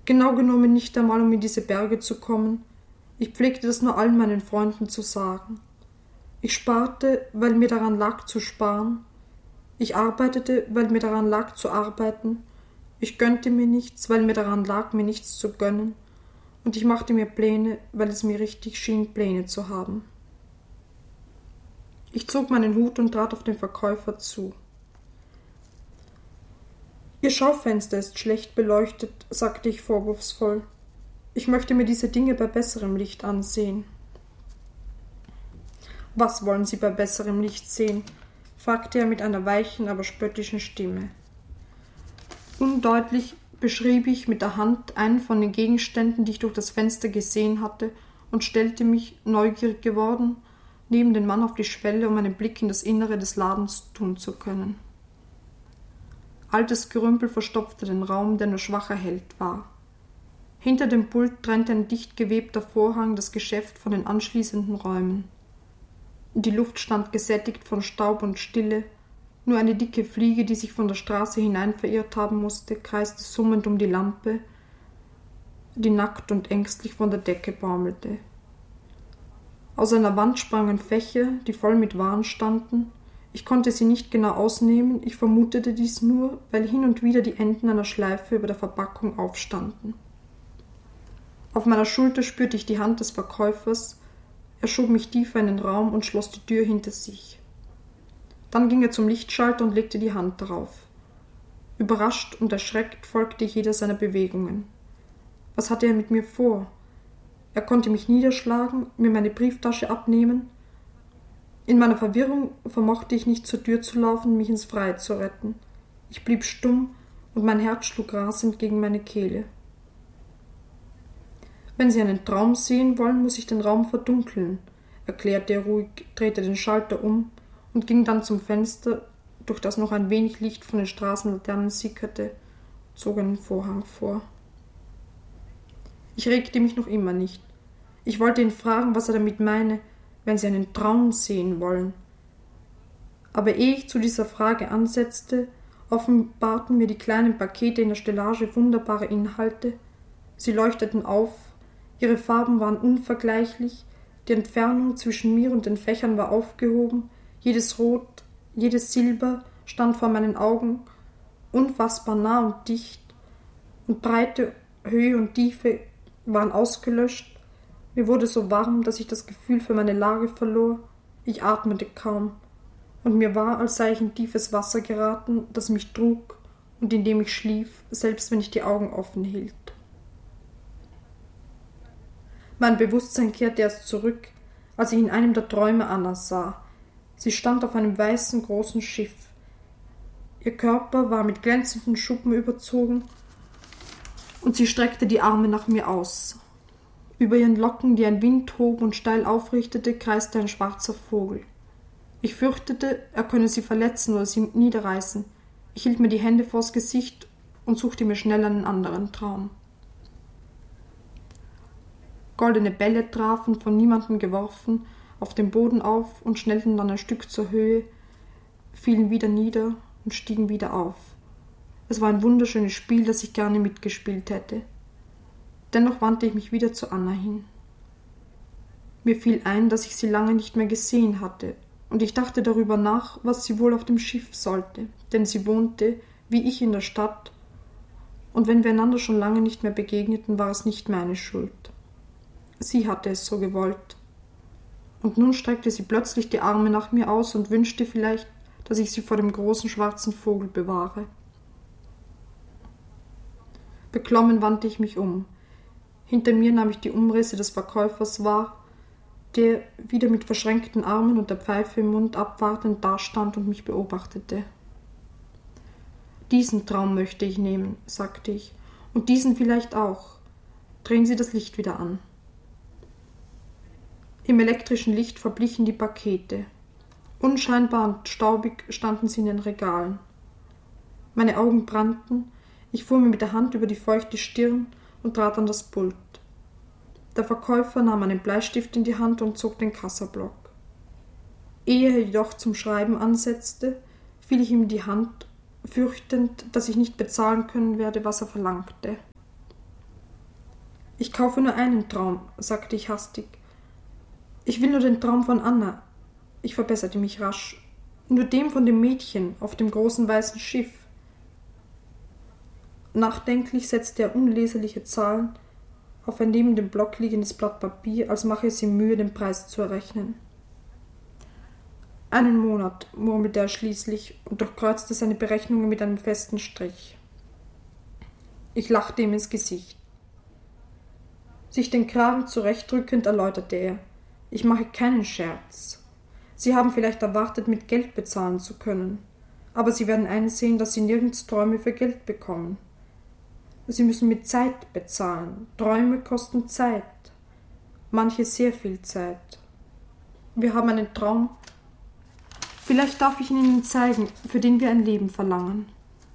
Genau genommen nicht einmal, um in diese Berge zu kommen. Ich pflegte das nur allen meinen Freunden zu sagen. Ich sparte, weil mir daran lag zu sparen. Ich arbeitete, weil mir daran lag zu arbeiten. Ich gönnte mir nichts, weil mir daran lag, mir nichts zu gönnen. Und ich machte mir Pläne, weil es mir richtig schien, Pläne zu haben. Ich zog meinen Hut und trat auf den Verkäufer zu. »Ihr Schaufenster ist schlecht beleuchtet«, sagte ich vorwurfsvoll. »Ich möchte mir diese Dinge bei besserem Licht ansehen.« »Was wollen Sie bei besserem Licht sehen?« fragte er mit einer weichen, aber spöttischen Stimme. Undeutlich beschrieb ich mit der Hand einen von den Gegenständen, die ich durch das Fenster gesehen hatte, und stellte mich, neugierig geworden, neben den Mann auf die Schwelle, um einen Blick in das Innere des Ladens tun zu können. Altes Gerümpel verstopfte den Raum, der nur schwach erhellt war. Hinter dem Pult trennte ein dicht gewebter Vorhang das Geschäft von den anschließenden Räumen. Die Luft stand gesättigt von Staub und Stille, nur eine dicke Fliege, die sich von der Straße hinein verirrt haben musste, kreiste summend um die Lampe, die nackt und ängstlich von der Decke baumelte. Aus einer Wand sprangen Fächer, die voll mit Waren standen. Ich konnte sie nicht genau ausnehmen, ich vermutete dies nur, weil hin und wieder die Enden einer Schleife über der Verpackung aufstanden. Auf meiner Schulter spürte ich die Hand des Verkäufers, er schob mich tiefer in den Raum und schloss die Tür hinter sich. Dann ging er zum Lichtschalter und legte die Hand darauf. Überrascht und erschreckt folgte ich jeder seiner Bewegungen. Was hatte er mit mir vor? Er konnte mich niederschlagen, mir meine Brieftasche abnehmen. In meiner Verwirrung vermochte ich nicht zur Tür zu laufen, mich ins Freie zu retten. Ich blieb stumm und mein Herz schlug rasend gegen meine Kehle. »Wenn Sie einen Traum sehen wollen, muss ich den Raum verdunkeln«, erklärte er ruhig, drehte den Schalter um und ging dann zum Fenster, durch das noch ein wenig Licht von den Straßenlaternen sickerte, zog einen Vorhang vor. Ich regte mich noch immer nicht. Ich wollte ihn fragen, was er damit meine, wenn Sie einen Traum sehen wollen. Aber ehe ich zu dieser Frage ansetzte, offenbarten mir die kleinen Pakete in der Stellage wunderbare Inhalte. Sie leuchteten auf, ihre Farben waren unvergleichlich, die Entfernung zwischen mir und den Fächern war aufgehoben, jedes Rot, jedes Silber stand vor meinen Augen, unfassbar nah und dicht, und Breite, Höhe und Tiefe waren ausgelöscht. Mir wurde so warm, dass ich das Gefühl für meine Lage verlor. Ich atmete kaum, und mir war, als sei ich in tiefes Wasser geraten, das mich trug und in dem ich schlief, selbst wenn ich die Augen offen hielt. Mein Bewusstsein kehrte erst zurück, als ich in einem der Träume Anna sah. Sie stand auf einem weißen, großen Schiff. Ihr Körper war mit glänzenden Schuppen überzogen, und sie streckte die Arme nach mir aus. Über ihren Locken, die ein Wind hob und steil aufrichtete, kreiste ein schwarzer Vogel. Ich fürchtete, er könne sie verletzen oder sie niederreißen. Ich hielt mir die Hände vors Gesicht und suchte mir schnell einen anderen Traum. Goldene Bälle trafen, von niemandem geworfen, auf dem Boden auf und schnellten dann ein Stück zur Höhe, fielen wieder nieder und stiegen wieder auf. Es war ein wunderschönes Spiel, das ich gerne mitgespielt hätte. Dennoch wandte ich mich wieder zu Anna hin. Mir fiel ein, dass ich sie lange nicht mehr gesehen hatte, und ich dachte darüber nach, was sie wohl auf dem Schiff sollte, denn sie wohnte, wie ich, in der Stadt, und wenn wir einander schon lange nicht mehr begegneten, war es nicht meine Schuld. Sie hatte es so gewollt. Und nun streckte sie plötzlich die Arme nach mir aus und wünschte vielleicht, dass ich sie vor dem großen schwarzen Vogel bewahre. Beklommen wandte ich mich um. Hinter mir nahm ich die Umrisse des Verkäufers wahr, der wieder mit verschränkten Armen und der Pfeife im Mund abwartend dastand und mich beobachtete. »Diesen Traum möchte ich nehmen«, sagte ich, »und diesen vielleicht auch. Drehen Sie das Licht wieder an.« Im elektrischen Licht verblichen die Pakete. Unscheinbar und staubig standen sie in den Regalen. Meine Augen brannten, ich fuhr mir mit der Hand über die feuchte Stirn und trat an das Pult. Der Verkäufer nahm einen Bleistift in die Hand und zog den Kassablock. Ehe er jedoch zum Schreiben ansetzte, fiel ich ihm in die Hand, fürchtend, dass ich nicht bezahlen können werde, was er verlangte. Ich kaufe nur einen Traum, sagte ich hastig. Ich will nur den Traum von Anna. Ich verbesserte mich rasch. Nur dem von dem Mädchen auf dem großen weißen Schiff. Nachdenklich setzte er unleserliche Zahlen auf ein neben dem Block liegendes Blatt Papier, als mache es ihm Mühe, den Preis zu errechnen. Einen Monat, murmelte er schließlich und durchkreuzte seine Berechnungen mit einem festen Strich. Ich lachte ihm ins Gesicht. Sich den Kragen zurechtdrückend erläuterte er: Ich mache keinen Scherz. Sie haben vielleicht erwartet, mit Geld bezahlen zu können, aber Sie werden einsehen, dass Sie nirgends Träume für Geld bekommen. Sie müssen mit Zeit bezahlen. Träume kosten Zeit. Manche sehr viel Zeit. Wir haben einen Traum. Vielleicht darf ich ihn Ihnen zeigen, für den wir ein Leben verlangen.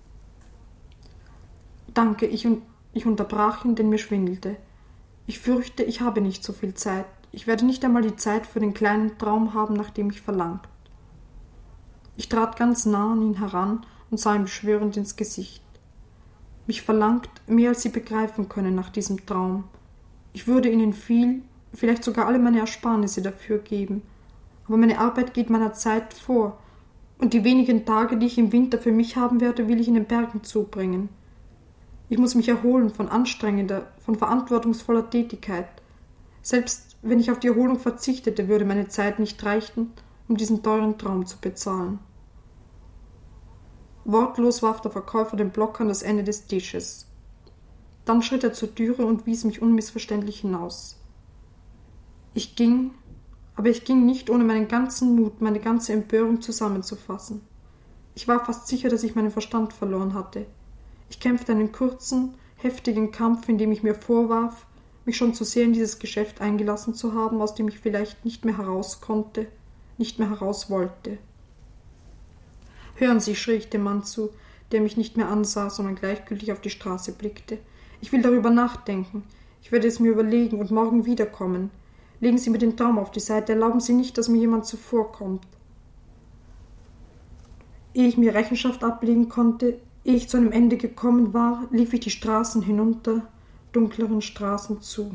Danke, ich unterbrach ihn, denn mir schwindelte. Ich fürchte, ich habe nicht so viel Zeit. Ich werde nicht einmal die Zeit für den kleinen Traum haben, nach dem ich verlangt. Ich trat ganz nah an ihn heran und sah ihm beschwörend ins Gesicht. Mich verlangt mehr, als Sie begreifen können nach diesem Traum. Ich würde Ihnen viel, vielleicht sogar alle meine Ersparnisse dafür geben, aber meine Arbeit geht meiner Zeit vor, und die wenigen Tage, die ich im Winter für mich haben werde, will ich in den Bergen zubringen. Ich muss mich erholen von anstrengender, von verantwortungsvoller Tätigkeit. Selbst wenn ich auf die Erholung verzichtete, würde meine Zeit nicht reichen, um diesen teuren Traum zu bezahlen. Wortlos warf der Verkäufer den Block an das Ende des Tisches. Dann schritt er zur Türe und wies mich unmissverständlich hinaus. Ich ging, aber ich ging nicht ohne meinen ganzen Mut, meine ganze Empörung zusammenzufassen. Ich war fast sicher, dass ich meinen Verstand verloren hatte. Ich kämpfte einen kurzen, heftigen Kampf, in dem ich mir vorwarf, mich schon zu sehr in dieses Geschäft eingelassen zu haben, aus dem ich vielleicht nicht mehr heraus konnte, nicht mehr heraus wollte. »Hören Sie«, schrie ich dem Mann zu, der mich nicht mehr ansah, sondern gleichgültig auf die Straße blickte. »Ich will darüber nachdenken. Ich werde es mir überlegen und morgen wiederkommen. Legen Sie mir den Traum auf die Seite. Erlauben Sie nicht, dass mir jemand zuvorkommt.« Ehe ich mir Rechenschaft ablegen konnte, ehe ich zu einem Ende gekommen war, lief ich die Straßen hinunter, dunkleren Straßen zu.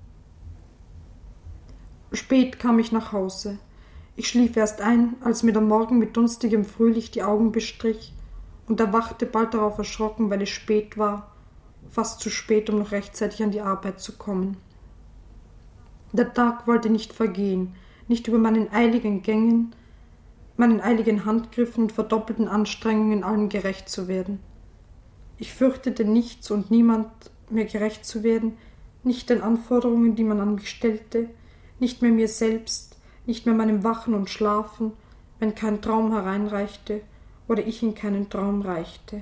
Spät kam ich nach Hause. Ich schlief erst ein, als mir der Morgen mit dunstigem Frühlicht die Augen bestrich, und erwachte bald darauf erschrocken, weil es spät war, fast zu spät, um noch rechtzeitig an die Arbeit zu kommen. Der Tag wollte nicht vergehen, nicht über meinen eiligen Gängen, meinen eiligen Handgriffen und verdoppelten Anstrengungen allem gerecht zu werden. Ich fürchtete nichts und niemand mir gerecht zu werden, nicht den Anforderungen, die man an mich stellte, nicht mehr mir selbst, nicht mehr meinem Wachen und Schlafen, wenn kein Traum hereinreichte oder ich in keinen Traum reichte.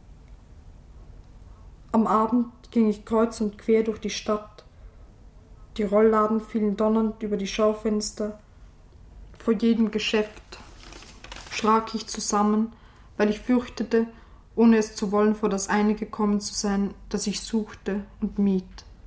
Am Abend ging ich kreuz und quer durch die Stadt. Die Rollladen fielen donnernd über die Schaufenster. Vor jedem Geschäft schrak ich zusammen, weil ich fürchtete, ohne es zu wollen, vor das eine gekommen zu sein, das ich suchte und mied.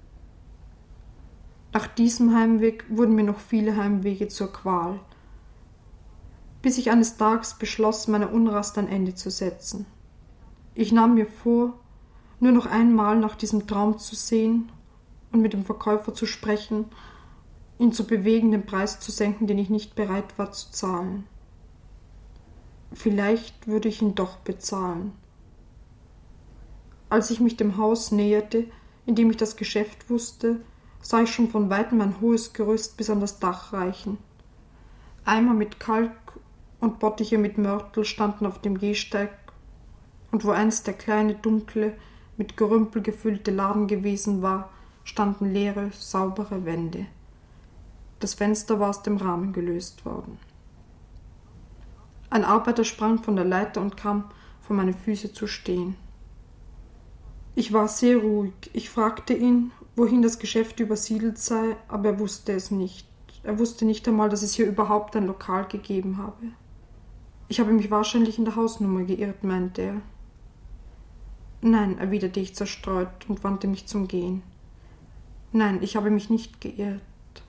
Nach diesem Heimweg wurden mir noch viele Heimwege zur Qual, bis ich eines Tages beschloss, meiner Unrast ein Ende zu setzen. Ich nahm mir vor, nur noch einmal nach diesem Traum zu sehen und mit dem Verkäufer zu sprechen, ihn zu bewegen, den Preis zu senken, den ich nicht bereit war zu zahlen. Vielleicht würde ich ihn doch bezahlen. Als ich mich dem Haus näherte, in dem ich das Geschäft wusste, sah ich schon von weitem ein hohes Gerüst bis an das Dach reichen. Eimer mit Kalk und Bottiche mit Mörtel standen auf dem Gehsteig, und wo einst der kleine, dunkle, mit Gerümpel gefüllte Laden gewesen war, standen leere, saubere Wände. Das Fenster war aus dem Rahmen gelöst worden. Ein Arbeiter sprang von der Leiter und kam vor meine Füße zu stehen. Ich war sehr ruhig. Ich fragte ihn, wohin das Geschäft übersiedelt sei, aber er wusste es nicht. Er wusste nicht einmal, dass es hier überhaupt ein Lokal gegeben habe. Ich habe mich wahrscheinlich in der Hausnummer geirrt, meinte er. Nein, erwiderte ich zerstreut und wandte mich zum Gehen. Nein, ich habe mich nicht geirrt.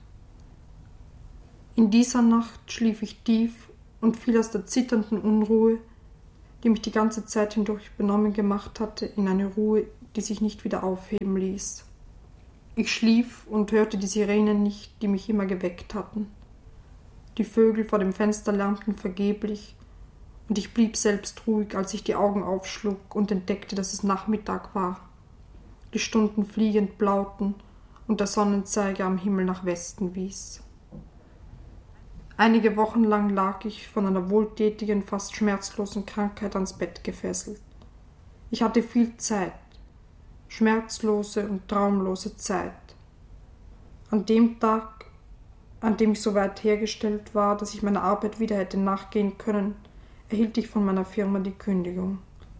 In dieser Nacht schlief ich tief und fiel aus der zitternden Unruhe, die mich die ganze Zeit hindurch benommen gemacht hatte, in eine Ruhe, die sich nicht wieder aufheben ließ. Ich schlief und hörte die Sirenen nicht, die mich immer geweckt hatten. Die Vögel vor dem Fenster lärmten vergeblich, und ich blieb selbst ruhig, als ich die Augen aufschlug und entdeckte, dass es Nachmittag war. Die Stunden fliegend blauten und der Sonnenzeiger am Himmel nach Westen wies. Einige Wochen lang lag ich von einer wohltätigen, fast schmerzlosen Krankheit ans Bett gefesselt. Ich hatte viel Zeit, schmerzlose und traumlose Zeit. An dem Tag, an dem ich so weit hergestellt war, dass ich meiner Arbeit wieder hätte nachgehen können, erhielt ich von meiner Firma die Kündigung.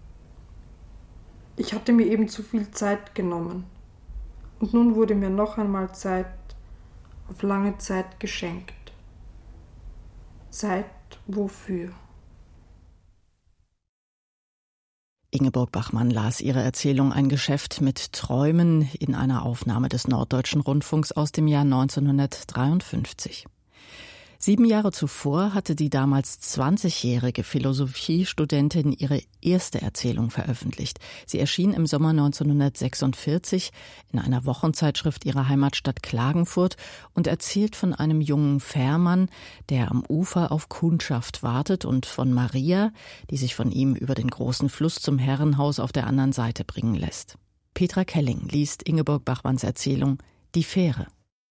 Ich hatte mir eben zu viel Zeit genommen, und nun wurde mir noch einmal Zeit auf lange Zeit geschenkt. Zeit wofür? Ingeborg Bachmann las ihre Erzählung Ein Geschäft mit Träumen in einer Aufnahme des Norddeutschen Rundfunks aus dem Jahr 1953. 7 Jahre zuvor hatte die damals 20-jährige Philosophiestudentin ihre erste Erzählung veröffentlicht. Sie erschien im Sommer 1946 in einer Wochenzeitschrift ihrer Heimatstadt Klagenfurt und erzählt von einem jungen Fährmann, der am Ufer auf Kundschaft wartet, und von Maria, die sich von ihm über den großen Fluss zum Herrenhaus auf der anderen Seite bringen lässt. Petra Kelling liest Ingeborg Bachmanns Erzählung Die Fähre.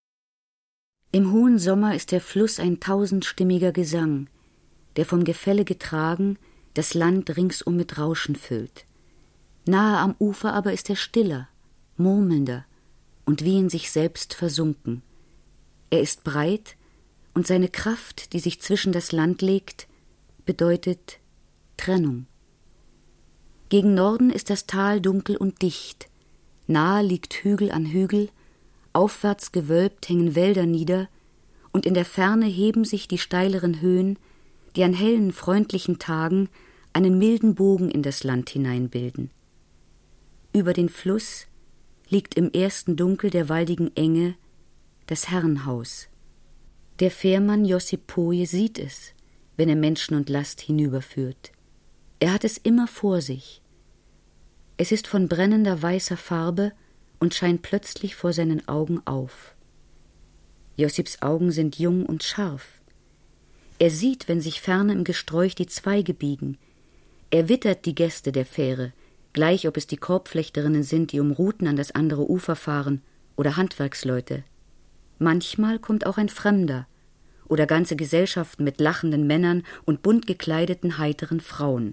Im hohen Sommer ist der Fluss ein tausendstimmiger Gesang, der vom Gefälle getragen das Land ringsum mit Rauschen füllt. Nahe am Ufer aber ist er stiller, murmelnder und wie in sich selbst versunken. Er ist breit, und seine Kraft, die sich zwischen das Land legt, bedeutet Trennung. Gegen Norden ist das Tal dunkel und dicht. Nahe liegt Hügel an Hügel, aufwärts gewölbt hängen Wälder nieder, und in der Ferne heben sich die steileren Höhen, die an hellen, freundlichen Tagen einen milden Bogen in das Land hineinbilden. Über den Fluss liegt im ersten Dunkel der waldigen Enge das Herrenhaus. Der Fährmann Josip Poje sieht es, wenn er Menschen und Last hinüberführt. Er hat es immer vor sich. Es ist von brennender weißer Farbe und scheint plötzlich vor seinen Augen auf. Josips Augen sind jung und scharf. Er sieht, wenn sich ferne im Gesträuch die Zweige biegen. Er wittert die Gäste der Fähre, gleich ob es die Korbflechterinnen sind, die um Ruten an das andere Ufer fahren, oder Handwerksleute. Manchmal kommt auch ein Fremder oder ganze Gesellschaften mit lachenden Männern und bunt gekleideten, heiteren Frauen.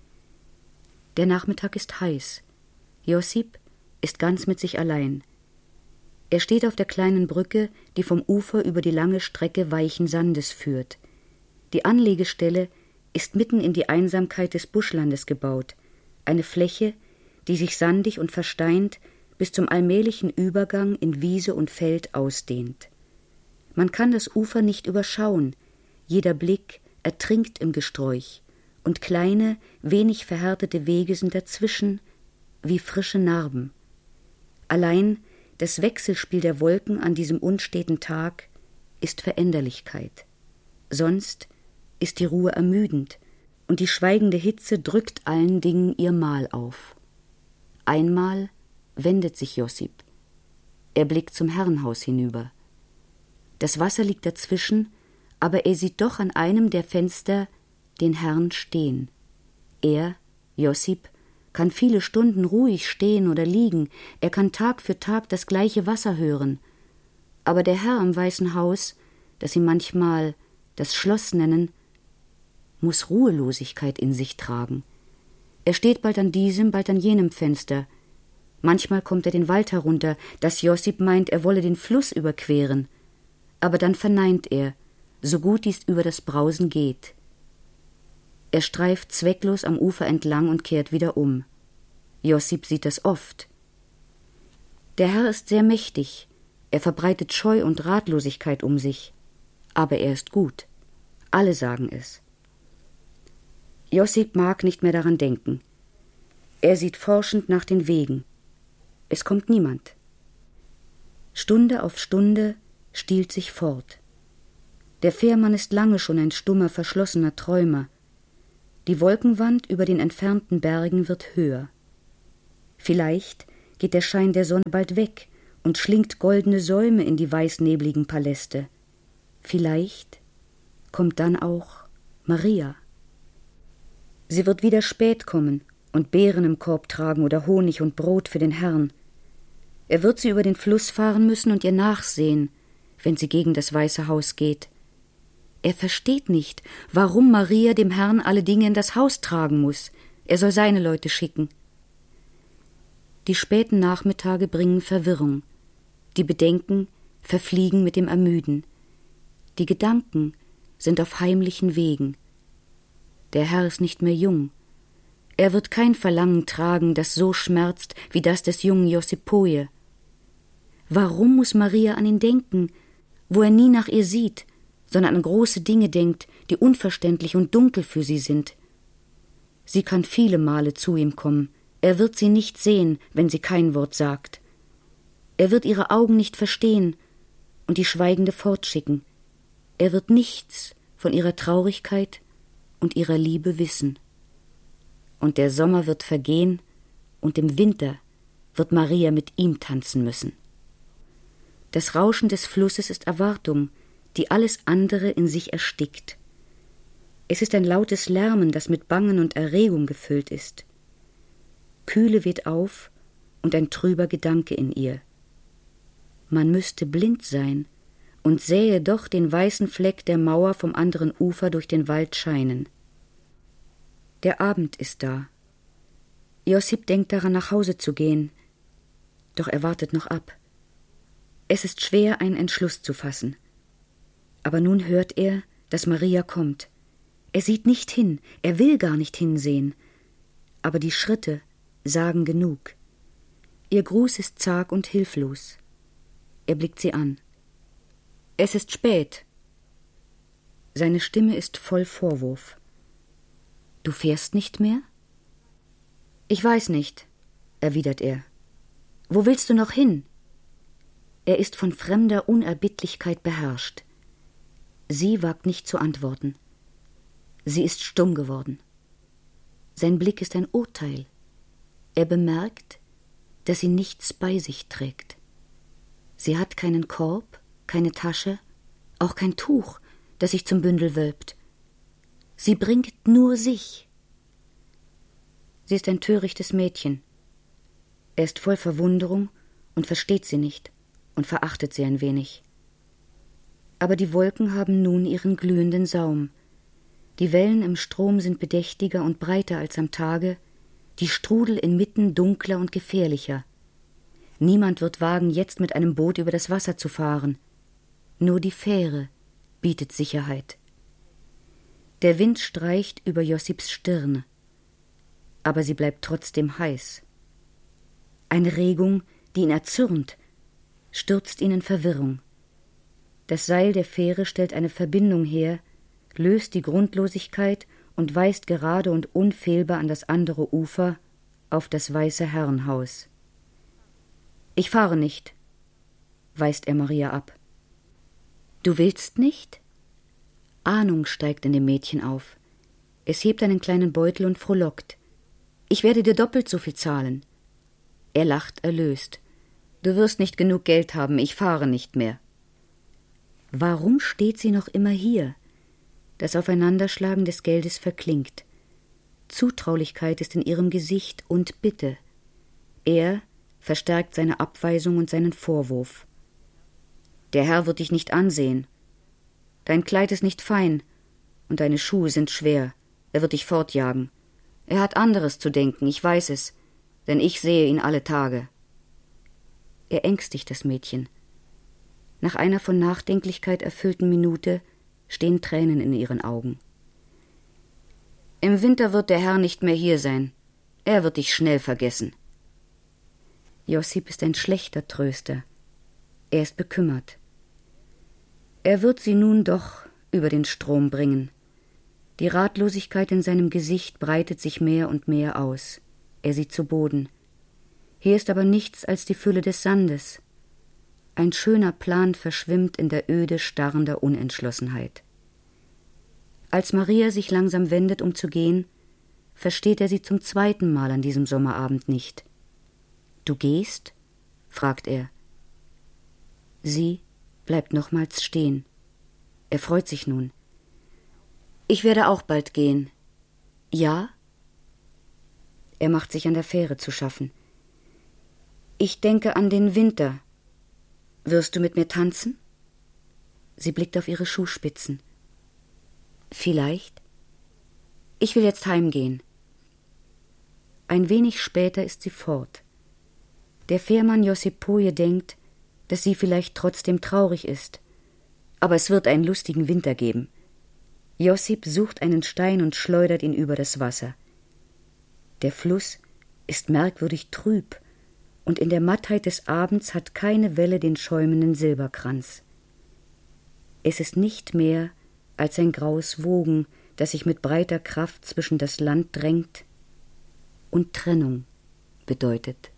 Der Nachmittag ist heiß. Josip ist ganz mit sich allein. Er steht auf der kleinen Brücke, die vom Ufer über die lange Strecke weichen Sandes führt. Die Anlegestelle ist mitten in die Einsamkeit des Buschlandes gebaut, eine Fläche, die sich sandig und versteint bis zum allmählichen Übergang in Wiese und Feld ausdehnt. Man kann das Ufer nicht überschauen, jeder Blick ertrinkt im Gesträuch, und kleine, wenig verhärtete Wege sind dazwischen, wie frische Narben. Allein das Wechselspiel der Wolken an diesem unsteten Tag ist Veränderlichkeit. Sonst ist die Ruhe ermüdend, und die schweigende Hitze drückt allen Dingen ihr Mal auf. Einmal wendet sich Josip. Er blickt zum Herrenhaus hinüber. Das Wasser liegt dazwischen, aber er sieht doch an einem der Fenster den Herrn stehen. Er, Josip, kann viele Stunden ruhig stehen oder liegen, er kann Tag für Tag das gleiche Wasser hören. Aber der Herr im Weißen Haus, das sie manchmal das Schloss nennen, muss Ruhelosigkeit in sich tragen. Er steht bald an diesem, bald an jenem Fenster. Manchmal kommt er den Wald herunter, dass Josip meint, er wolle den Fluss überqueren. Aber dann verneint er, so gut dies über das Brausen geht. Er streift zwecklos am Ufer entlang und kehrt wieder um. Josip sieht das oft. Der Herr ist sehr mächtig, er verbreitet Scheu und Ratlosigkeit um sich. Aber er ist gut. Alle sagen es. Josip mag nicht mehr daran denken. Er sieht forschend nach den Wegen. Es kommt niemand. Stunde auf Stunde stiehlt sich fort. Der Fährmann ist lange schon ein stummer, verschlossener Träumer. Die Wolkenwand über den entfernten Bergen wird höher. Vielleicht geht der Schein der Sonne bald weg und schlingt goldene Säume in die weißnebligen Paläste. Vielleicht kommt dann auch Maria. Sie wird wieder spät kommen und Beeren im Korb tragen oder Honig und Brot für den Herrn. Er wird sie über den Fluss fahren müssen und ihr nachsehen, wenn sie gegen das Weiße Haus geht. Er versteht nicht, warum Maria dem Herrn alle Dinge in das Haus tragen muss. Er soll seine Leute schicken. Die späten Nachmittage bringen Verwirrung. Die Bedenken verfliegen mit dem Ermüden. Die Gedanken sind auf heimlichen Wegen. Der Herr ist nicht mehr jung. Er wird kein Verlangen tragen, das so schmerzt wie das des jungen Josipoje. Warum muss Maria an ihn denken, wo er nie nach ihr sieht, sondern an große Dinge denkt, die unverständlich und dunkel für sie sind? Sie kann viele Male zu ihm kommen. Er wird sie nicht sehen, wenn sie kein Wort sagt. Er wird ihre Augen nicht verstehen und die Schweigende fortschicken. Er wird nichts von ihrer Traurigkeit und ihrer Liebe wissen. Und der Sommer wird vergehen und im Winter wird Maria mit ihm tanzen müssen. Das Rauschen des Flusses ist Erwartung, die alles andere in sich erstickt. Es ist ein lautes Lärmen, das mit Bangen und Erregung gefüllt ist. Kühle weht auf und ein trüber Gedanke in ihr. Man müsste blind sein und sähe doch den weißen Fleck der Mauer vom anderen Ufer durch den Wald scheinen. Der Abend ist da. Josip denkt daran, nach Hause zu gehen, doch er wartet noch ab. Es ist schwer, einen Entschluss zu fassen. Aber nun hört er, dass Maria kommt. Er sieht nicht hin, er will gar nicht hinsehen. Aber die Schritte sagen genug. Ihr Gruß ist zag und hilflos. Er blickt sie an. Es ist spät. Seine Stimme ist voll Vorwurf. Du fährst nicht mehr? Ich weiß nicht, erwidert er. Wo willst du noch hin? Er ist von fremder Unerbittlichkeit beherrscht. Sie wagt nicht zu antworten. Sie ist stumm geworden. Sein Blick ist ein Urteil. Er bemerkt, dass sie nichts bei sich trägt. Sie hat keinen Korb, keine Tasche, auch kein Tuch, das sich zum Bündel wölbt. Sie bringt nur sich. Sie ist ein törichtes Mädchen. Er ist voll Verwunderung und versteht sie nicht und verachtet sie ein wenig. Aber die Wolken haben nun ihren glühenden Saum. Die Wellen im Strom sind bedächtiger und breiter als am Tage, die Strudel inmitten dunkler und gefährlicher. Niemand wird wagen, jetzt mit einem Boot über das Wasser zu fahren. Nur die Fähre bietet Sicherheit. Der Wind streicht über Josips Stirn, aber sie bleibt trotzdem heiß. Eine Regung, die ihn erzürnt, stürzt ihn in Verwirrung. Das Seil der Fähre stellt eine Verbindung her, löst die Grundlosigkeit und weist gerade und unfehlbar an das andere Ufer auf das Weiße Herrenhaus. Ich fahre nicht, weist er Maria ab. Du willst nicht? Ahnung steigt in dem Mädchen auf. Es hebt einen kleinen Beutel und frohlockt. Ich werde dir doppelt so viel zahlen. Er lacht erlöst. Du wirst nicht genug Geld haben, ich fahre nicht mehr. Warum steht sie noch immer hier? Das Aufeinanderschlagen des Geldes verklingt. Zutraulichkeit ist in ihrem Gesicht und Bitte. Er verstärkt seine Abweisung und seinen Vorwurf. Der Herr wird dich nicht ansehen. Dein Kleid ist nicht fein und deine Schuhe sind schwer. Er wird dich fortjagen. Er hat anderes zu denken, ich weiß es, denn ich sehe ihn alle Tage. Er ängstigt das Mädchen. Nach einer von Nachdenklichkeit erfüllten Minute stehen Tränen in ihren Augen. Im Winter wird der Herr nicht mehr hier sein. Er wird dich schnell vergessen. Josip ist ein schlechter Tröster. Er ist bekümmert. Er wird sie nun doch über den Strom bringen. Die Ratlosigkeit in seinem Gesicht breitet sich mehr und mehr aus. Er sieht zu Boden. Hier ist aber nichts als die Fülle des Sandes. Ein schöner Plan verschwimmt in der Öde starrender Unentschlossenheit. Als Maria sich langsam wendet, um zu gehen, versteht er sie zum zweiten Mal an diesem Sommerabend nicht. »Du gehst?« fragt er. Sie bleibt nochmals stehen. Er freut sich nun. Ich werde auch bald gehen. Ja? Er macht sich an der Fähre zu schaffen. Ich denke an den Winter. Wirst du mit mir tanzen? Sie blickt auf ihre Schuhspitzen. Vielleicht. Ich will jetzt heimgehen. Ein wenig später ist sie fort. Der Fährmann Josipoje denkt, dass sie vielleicht trotzdem traurig ist. Aber es wird einen lustigen Winter geben. Josip sucht einen Stein und schleudert ihn über das Wasser. Der Fluss ist merkwürdig trüb, und in der Mattheit des Abends hat keine Welle den schäumenden Silberkranz. Es ist nicht mehr als ein graues Wogen, das sich mit breiter Kraft zwischen das Land drängt und Trennung bedeutet.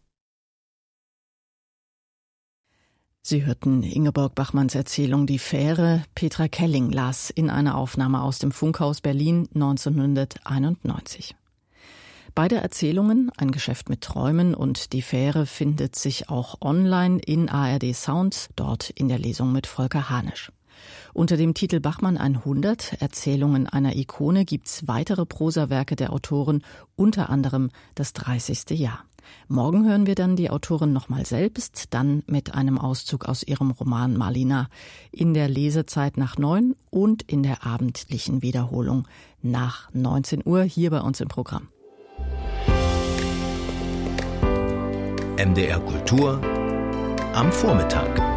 Sie hörten Ingeborg Bachmanns Erzählung Die Fähre. Petra Kelling las in einer Aufnahme aus dem Funkhaus Berlin 1991. Beide Erzählungen, Ein Geschäft mit Träumen und Die Fähre, findet sich auch online in ARD Sounds, dort in der Lesung mit Volker Hanisch. Unter dem Titel Bachmann 100, Erzählungen einer Ikone, gibt's weitere Prosawerke der Autorin, unter anderem Das 30. Jahr. Morgen hören wir dann die Autorin nochmal selbst, dann mit einem Auszug aus ihrem Roman Malina, in der Lesezeit nach 9 und in der abendlichen Wiederholung nach 19 Uhr hier bei uns im Programm. MDR Kultur am Vormittag.